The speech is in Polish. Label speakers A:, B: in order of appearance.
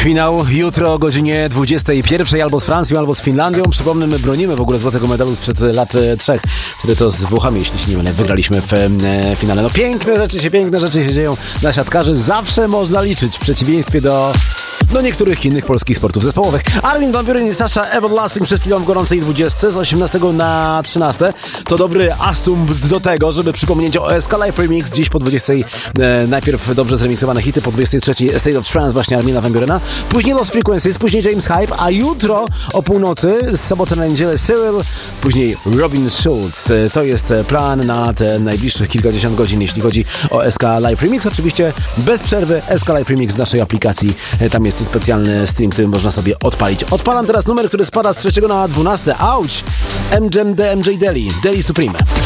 A: Finał jutro o godzinie 21 albo z Francją, albo z Finlandią. Przypomnę, my bronimy w ogóle złotego medalu sprzed lat 3, który to z Włochami, jeśli się nie mylę, wygraliśmy w finale. No piękne rzeczy się dzieją dla siatkarzy. Zawsze można liczyć w przeciwieństwie do niektórych innych polskich sportów zespołowych. Armin van Buuren i Sasha Everlasting przed chwilą w gorącej 20 z 18 na 13. To dobry asumpt do tego, żeby przypomnieć o SK Live Remix. Dziś po 20 najpierw dobrze zremiksowane hity, po 23 State of Trance właśnie Armina van Buurena. Później Lost Frequencies, później James Hype, a jutro o północy, z soboty na niedzielę Cyril, później Robin Schulz. To jest plan na te najbliższych kilkadziesiąt godzin, jeśli chodzi o SK Live Remix. Oczywiście bez przerwy SK Live Remix w naszej aplikacji. Tam jest specjalny stream, który można sobie odpalić. Odpalam teraz numer, który spada z 3 na 12. Auć! MJ Deli Supreme.